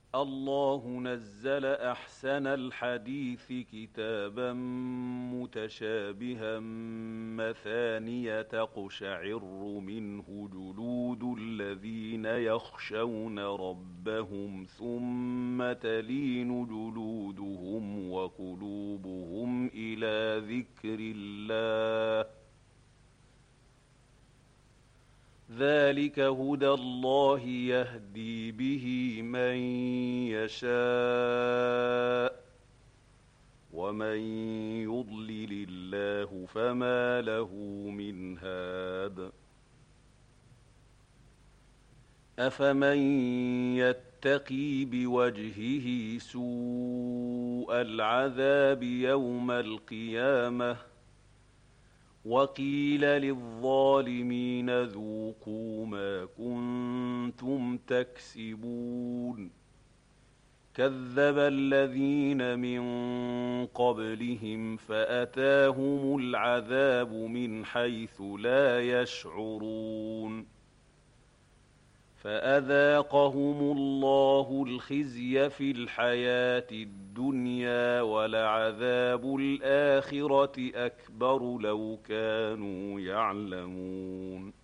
الله نزل أحسن الحديث كتابا متشابها مثانية تقشعر منه جلود الذين يخشون ربهم ثم تلين جلودهم وقلوبهم إلى ذكر الله. ذلك هدى الله يهدي به من يشاء ومن يضلل الله فما له من هاد. أفمن يتقي بوجهه سوء العذاب يوم القيامة وقيل للظالمين ذوقوا ما كنتم تكسبون. كذب الذين من قبلهم فأتاهم العذاب من حيث لا يشعرون فأذاقهم الله الخزي في الحياة الدنيا ولعذاب الآخرة أكبر لو كانوا يعلمون.